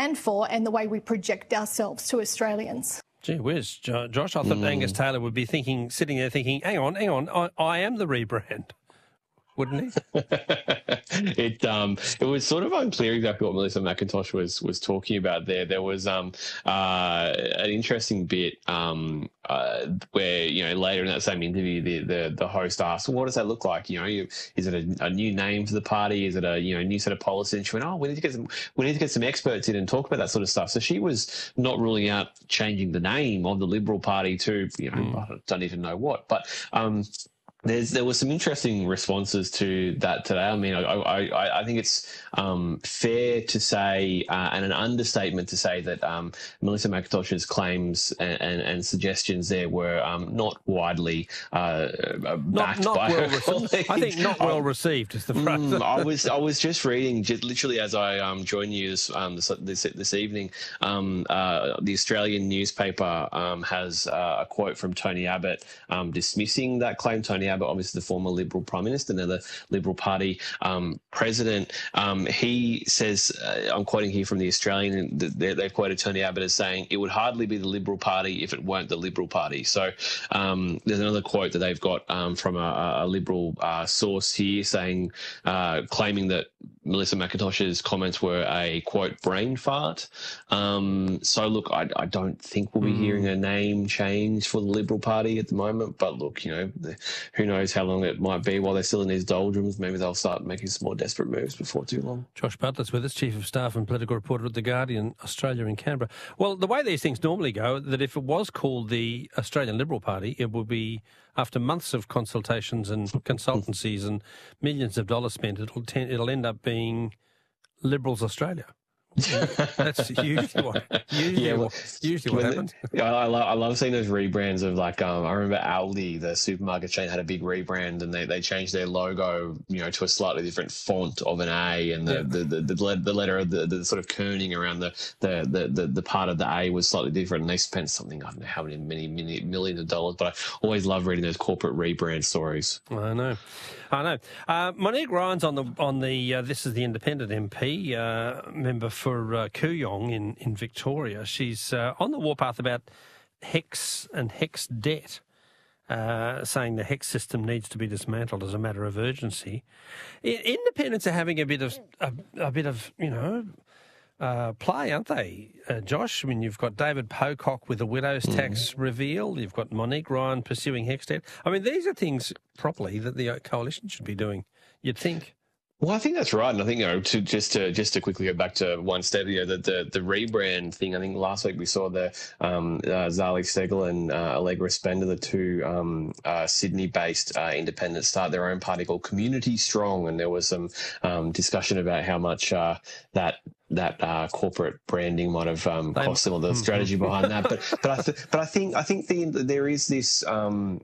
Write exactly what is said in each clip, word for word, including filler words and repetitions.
stand for and the way we project ourselves to Australians. Gee whiz, Jo- Josh, I thought mm. Angus Taylor would be thinking, sitting there thinking, hang on, hang on, I, I am the rebrand. Wouldn't he? it um it was sort of unclear exactly what Melissa McIntosh was was talking about there. There was um uh an interesting bit um uh where, you know, later in that same interview the the, the host asked, well, what does that look like? You know, you, is it a, a new name for the party? Is it a, you know, new set of policies? And she went, oh, we need to get some we need to get some experts in and talk about that sort of stuff. So she was not ruling out changing the name of the Liberal Party to, you know, mm. I don't even know what, but um. There's, there were some interesting responses to that today. I mean, I, I, I think it's um, fair to say, uh, and an understatement to say that um, Melissa McIntosh's claims and, and, and suggestions there were um, not widely uh, backed not, not by well her colleagues. I think not well received is the phrase. Mm, I was I was just reading, just literally as I um, joined you this, um, this this this evening. Um, uh, the Australian newspaper um, has uh, a quote from Tony Abbott um, dismissing that claim. Tony Abbott, obviously the former Liberal Prime Minister, now the Liberal Party um, president, um, he says, uh, I'm quoting here from the Australian, they've quoted Tony Abbott as saying, it would hardly be the Liberal Party if it weren't the Liberal Party. So um, there's another quote that they've got um, from a, a Liberal uh, source here saying, uh, claiming that Melissa McIntosh's comments were a, quote, brain fart. Um, so, look, I, I don't think we'll be mm. hearing a name change for the Liberal Party at the moment. But, look, you know, who knows how long it might be while they're still in these doldrums. Maybe they'll start making some more desperate moves before too long. Josh Butler's with us, Chief of Staff and Political Reporter at The Guardian, Australia in Canberra. Well, the way these things normally go, that if it was called the Australian Liberal Party, it would be, after months of consultations and consultancies and millions of dollars spent, it'll, ten, it'll end up being Liberals Australia. That's usually what usually, yeah, well, what, usually what happens. The, I, love, I love seeing those rebrands of, like, um, I remember Aldi, the supermarket chain, had a big rebrand, and they, they changed their logo, you know, to a slightly different font of an A, and the yeah. the, the, the, the letter of the, the sort of kerning around the, the, the, the, the part of the A was slightly different, and they spent something, I don't know how many, many, many millions of dollars, but I always love reading those corporate rebrand stories. I know. I know. Uh, Monique Ryan's on the, on the uh, this is the Independent M P, uh, member for uh, Kooyong in, in Victoria. She's uh, on the warpath about HECS and HECS debt, uh, saying the HECS system needs to be dismantled as a matter of urgency. I- Independents are having a bit of, a, a bit of, you know, Uh, play, aren't they, uh, Josh? I mean, you've got David Pocock with the widow's mm. tax reveal. You've got Monique Ryan pursuing HECS debt. I mean, these are things properly that the coalition should be doing, you'd think. Well, I think that's right, and I think, you know, to just to just to quickly go back to one step, you know, the the, the rebrand thing. I think last week we saw the um, uh, Zali Steggall and uh, Allegra Spender, the two um, uh, Sydney-based uh, independents, start their own party called Community Strong, and there was some um, discussion about how much uh, that. that uh, corporate branding might have um, cost them, or the strategy behind that. But but I th- but I think I think the, there is this um,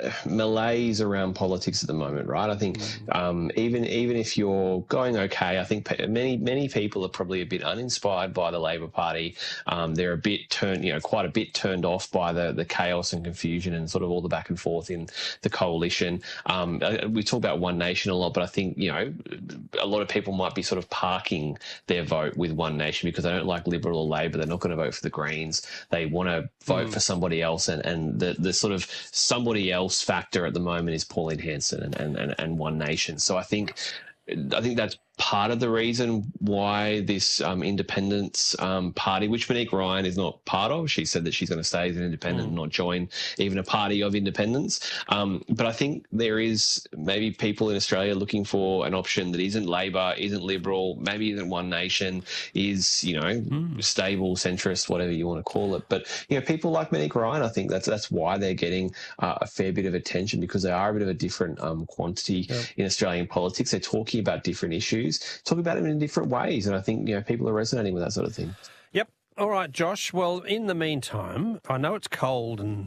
malaise around politics at the moment, right? I think um, even even if you're going okay, I think many many people are probably a bit uninspired by the Labor Party. Um, they're a bit turned, you know, quite a bit turned off by the the chaos and confusion and sort of all the back and forth in the coalition. Um, we talk about One Nation a lot, but I think, you know, a lot of people might be sort of parking their vote with One Nation because they don't like Liberal or Labor. They're not going to vote for the Greens. They want to vote mm. for somebody else, and and the the sort of somebody else factor at the moment is Pauline Hanson and, and, and, and One Nation. So I think I think that's part of the reason why this um, independence um, party, which Monique Ryan is not part of, she said that she's going to stay as an independent mm. and not join even a party of independents. Um, but I think there is maybe people in Australia looking for an option that isn't Labor, isn't Liberal, maybe isn't One Nation, is, you know, mm. stable, centrist, whatever you want to call it. But, you know, people like Monique Ryan, I think that's that's why they're getting uh, a fair bit of attention, because they are a bit of a different um, quantity yep. in Australian politics. They're talking about different issues, talk about them in different ways, and I think, you know, people are resonating with that sort of thing. Yep. All right, Josh. Well, in the meantime, I know it's cold and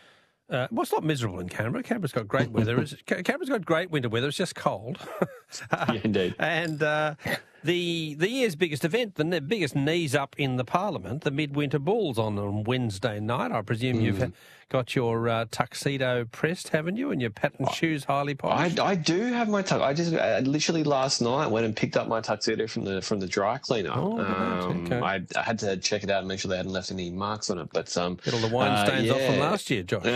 uh, well, it's not miserable in Canberra. Canberra's got great weather. Canberra's got great winter weather. It's just cold. Yeah, indeed. And uh, the the year's biggest event, the ne- biggest knees up in the Parliament, the Midwinter Bulls on, on Wednesday night. I presume mm. you've got your uh, tuxedo pressed, haven't you, and your patent shoes highly polished? I, I do have my tux. I just I literally last night went and picked up my tuxedo from the from the dry cleaner. Oh, um, okay. I, I had to check it out and make sure they hadn't left any marks on it. But um, get all the wine uh, stains yeah. off from last year, Josh.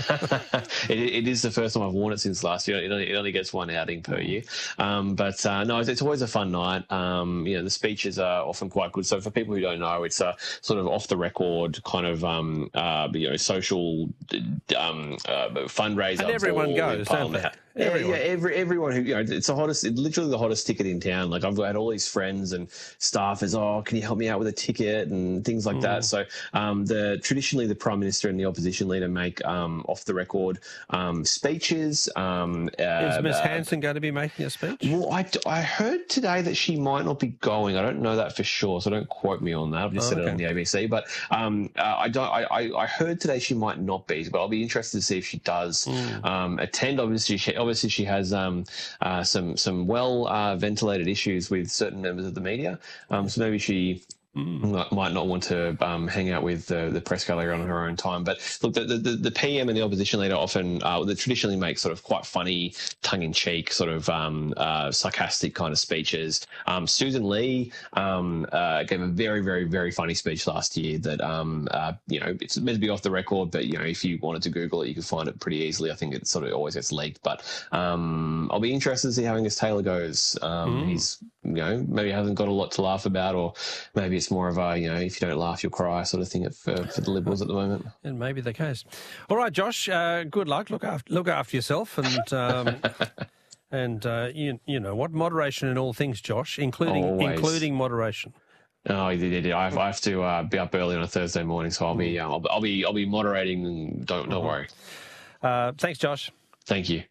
it, it is the first time I've worn it since last year. It only, it only gets one outing per year. Um, but uh, no, it's, it's always a fun night. Um, you know, the speeches are often quite good. So for people who don't know, it's a sort of off the record kind of um, uh, you know social um, uh, fundraiser. And everyone goes, don't they? Yeah, everyone. yeah, every, everyone who, you know, it's the hottest, literally the hottest ticket in town. Like, I've had all these friends and staffers, oh, can you help me out with a ticket and things like mm. that. So, um, the traditionally the Prime Minister and the opposition leader make um, off the record um, speeches. Um, uh, Is Miss uh, Hanson going to be making a speech? Well, I, I heard today that she might not be going. I don't know that for sure, so don't quote me on that. I've just oh, said okay. it on the A B C. But um, uh, I don't. I, I, I heard today she might not be, but I'll be interested to see if she does mm. um, attend. Obviously, she, obviously she has um, uh, some some well uh, ventilated issues with certain members of the media. Um, so maybe she. Mm. might not want to um, hang out with the, the press gallery on her own time. But look, the, the, the P M and the opposition leader often uh, they traditionally make sort of quite funny, tongue-in-cheek, sort of um, uh, sarcastic kind of speeches. Um, Susan Lee um, uh, gave a very, very, very funny speech last year that, um, uh, you know, it's meant to be off the record, but, you know, if you wanted to Google it, you could find it pretty easily. I think it sort of always gets leaked. But um, I'll be interested to see how Angus Taylor goes. Um, mm. He's, you know, maybe hasn't got a lot to laugh about, or maybe it's more of a, you know, if you don't laugh, you'll cry sort of thing for, for the Liberals at the moment. And maybe the case. All right, Josh, uh, good luck. Look after, look after yourself and... Um, and, uh, you, you know what, moderation in all things, Josh, including Always. including moderation. Oh, you did. I have, I have to uh, be up early on a Thursday morning, so I'll be, um, I'll, I'll be, I'll be moderating. And don't, don't worry. Uh, thanks, Josh. Thank you.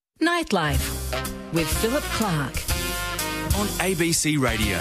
Nightlife with Philip Clark on A B C Radio.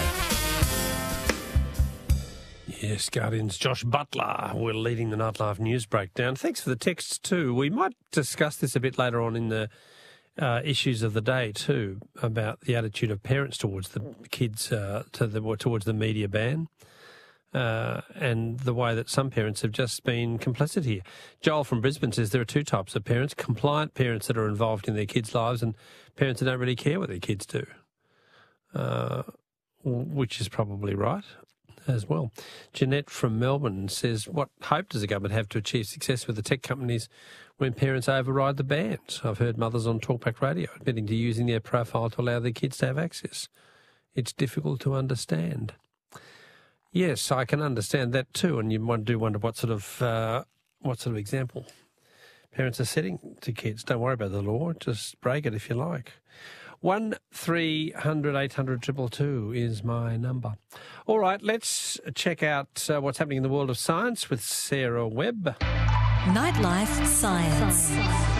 Yes, Guardian's Josh Butler. We're leading the Nightlife news breakdown. Thanks for the texts too. We might discuss this a bit later on in the uh, issues of the day too, about the attitude of parents towards the kids, uh, to the towards the media ban, uh, and the way that some parents have just been complicit here. Joel from Brisbane says there are two types of parents: compliant parents that are involved in their kids' lives, and parents that don't really care what their kids do, uh, which is probably right as well. Jeanette from Melbourne says, what hope does the government have to achieve success with the tech companies when parents override the bans? I've heard mothers on Talkback Radio admitting to using their profile to allow their kids to have access. It's difficult to understand. Yes, I can understand that too, and you do wonder what sort of uh, what sort of example parents are setting to kids. Don't worry about the law, just break it if you like. One three hundred eight hundred two two two is my number. All right, let's check out uh, what's happening in the world of science with Sarah Webb. Nightlife Science.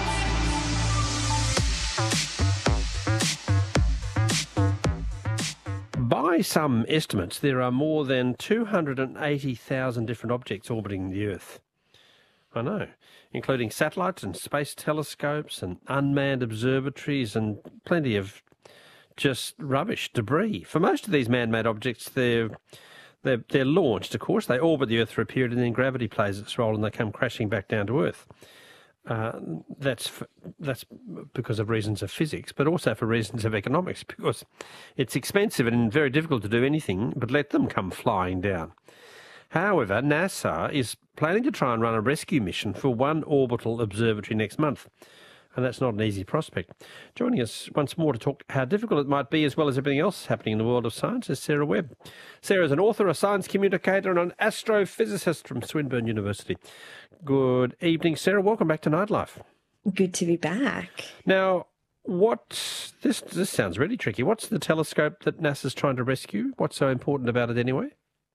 By some estimates, there are more than two hundred eighty thousand different objects orbiting the Earth. I know, including satellites and space telescopes and unmanned observatories and plenty of just rubbish, debris. For most of these man-made objects, they're, they're, they're launched, of course. They orbit the Earth for a period and then gravity plays its role and they come crashing back down to Earth. Uh, that's that's because of reasons of physics, but also for reasons of economics, because it's expensive and very difficult to do anything but let them come flying down. However, NASA is planning to try and run a rescue mission for one orbital observatory next month, and that's not an easy prospect. Joining us once more to talk how difficult it might be, as well as everything else happening in the world of science, is Sarah Webb. Sarah is an author, a science communicator, and an astrophysicist from Swinburne University. Good evening, Sarah. Welcome back to Nightlife. Good to be back. Now, what this this sounds really tricky. What's the telescope that NASA's trying to rescue? What's so important about it anyway?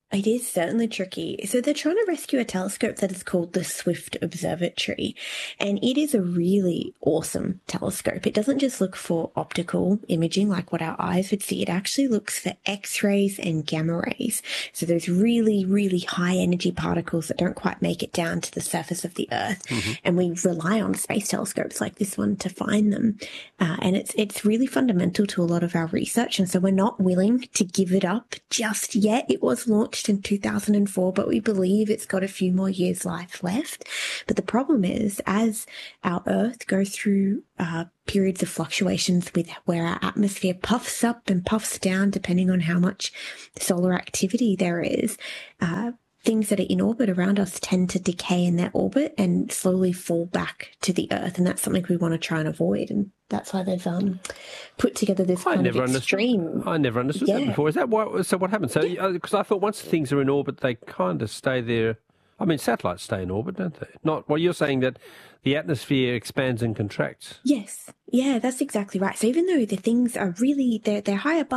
It is certainly tricky. So they're trying to rescue a telescope that is called the Swift Observatory, and it is a really awesome telescope. It doesn't just look for optical imaging like what our eyes would see. It actually looks for X-rays and gamma rays. So those really, really high energy particles that don't quite make it down to the surface of the Earth. Mm-hmm. And we rely on space telescopes like this one to find them. Uh, and it's, it's really fundamental to a lot of our research. And so we're not willing to give it up just yet. It was launched in two thousand four, but we believe it's got a few more years life left. But the problem is, as our Earth goes through uh, periods of fluctuations with where our atmosphere puffs up and puffs down, depending on how much solar activity there is, uh, things that are in orbit around us tend to decay in their orbit and slowly fall back to the Earth. And that's something we want to try and avoid. And that's why they've um, put together this I kind never of extreme. Understood, I never understood yeah. that before. Is that what, so what happens? So, because yeah. I thought once things are in orbit, they kind of stay there. I mean, satellites stay in orbit, don't they? Not, well, you're saying that the atmosphere expands and contracts. Yes. Yeah, that's exactly right. So even though the things are really, they're, they're high above